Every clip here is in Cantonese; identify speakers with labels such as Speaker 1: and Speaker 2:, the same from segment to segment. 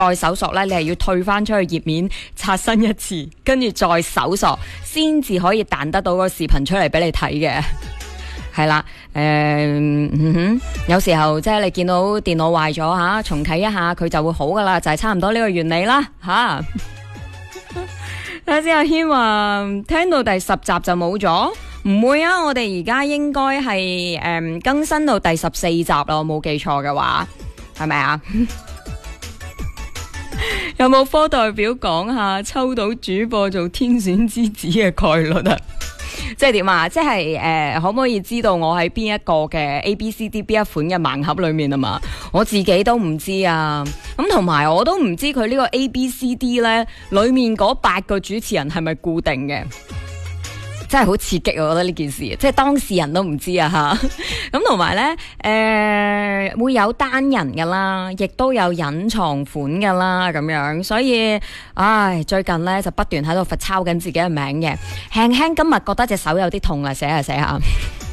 Speaker 1: 再搜索咧，你係要退翻出去頁面刷新一次，跟住再搜索，先至可以彈得到個視頻出嚟俾你睇嘅。係啦，有時候即係你見到電腦壞咗吓，重啟一下佢就會好噶啦，就係差唔多呢個原理啦吓。睇下先，阿軒話聽到第10集就冇咗，唔會啊！我哋而家應該係更新到第14集啦，我冇記錯嘅話，係咪啊？有冇科代表講下抽到主播做天選之子嘅概率啊？即係點啊？即係可唔可以知道我喺邊一個嘅 ABCD 邊一款嘅盲盒裏面啊嘛？我自己都唔知啊。咁同埋我都唔知佢呢個 ABCD 呢裏面嗰8個主持人係咪固定嘅？真係好刺激，我覺得呢件事，即係當事人都唔知啊吓。咁同埋呢，會有單人噶啦，亦都有隱藏款噶啦，咁樣。所以，最近呢就不斷喺度罰抄緊自己嘅名嘅，輕輕今日覺得隻手有啲痛啊，寫下寫下，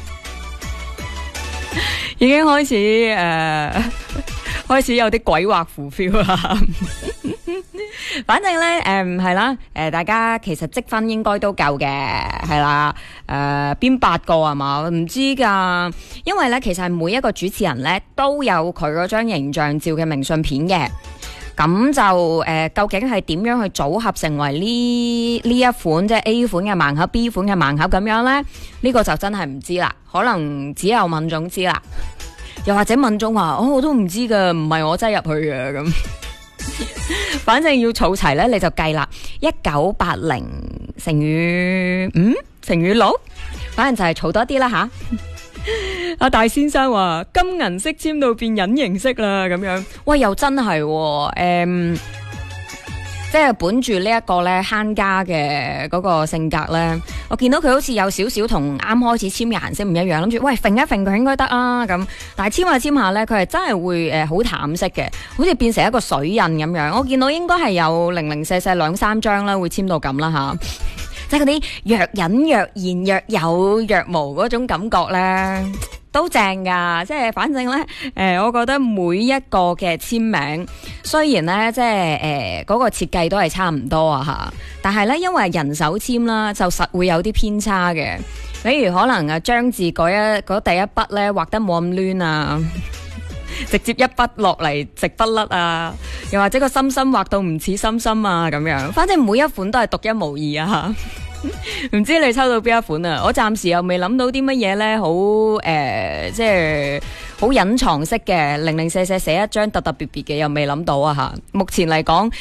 Speaker 1: 已經開始開始有啲鬼畫符 feel 啦。反正咧，係啦，大家其實積分應該都夠嘅，係啦，邊8個係嘛？唔知噶，因為咧，其實每一個主持人咧都有佢嗰張形象照嘅明信片嘅，咁就究竟係點樣去組合成為呢一款即係 A 款嘅盲盒、B 款嘅盲盒咁樣咧？呢個就真係唔知啦，可能只有敏總知啦，又或者敏總話我都唔知噶，唔係我擠入去嘅咁。反正要儲齊咧，你就計啦，1980乘以5乘以6，反正就係儲多啲啦吓。阿大先生話金銀色簽到變隱形色啦，咁樣，喂又真係即係本住呢一個咧慳家嘅嗰個性格咧，我見到佢好似有少少同啱開始簽嘅顏色唔一樣，諗住喂揈一揈佢應該得啊咁，但係簽下咧，佢係真係會好淡色嘅，好似變成一個水印咁樣。我見到應該係有零零舍舍2-3張啦，會簽到咁啦吓，即係嗰啲若隱若現、若有若無嗰種感覺咧。都正噶，即係反正咧，我覺得每一個嘅簽名，雖然咧即係嗰個設計都係差唔多啊吓，但係咧因為人手簽啦，就實會有啲偏差嘅，比如可能將字嗰第一筆咧畫得冇咁亂啊，直接一筆落嚟直筆甩啊，又或者個心心畫到唔似心心啊咁樣，反正每一款都係獨一無二啊。唔知你抽到邊一款啊？我暫時又未諗到啲乜嘢咧，好即係好隱藏式嘅，零零舍舍寫一張特特別別嘅，又未諗到啊吓。目前嚟講，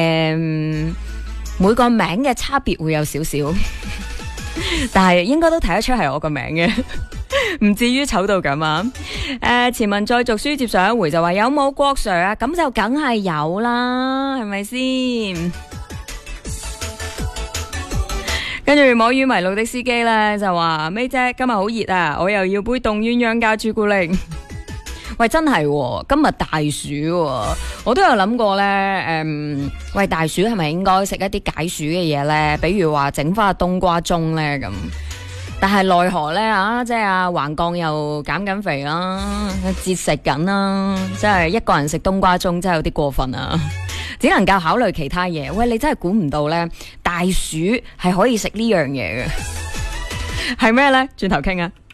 Speaker 1: 每個名嘅差別會有少少，但係應該都睇得出係我個名嘅，唔至於醜到咁啊。前文再續書接上一回就話有冇郭 Sir 啊？咁就梗係有啦，係咪先？跟住摸魚迷路的司機咧就話咩啫？今日好熱啊，我又要杯凍鴛鴦加朱古力。喂，真係今日大暑，我都有諗過咧。喂，大暑係咪應該食一啲解暑嘅嘢咧？比如話整翻個冬瓜盅咧咁。但係奈何咧即係橫槓又減緊肥啦，節食緊啦，即係一個人食冬瓜盅真係有啲過分啊！只能夠考慮其他嘢。喂，你真係估唔到咧，大暑係可以食呢樣嘢嘅，係咩咧？轉頭傾啊！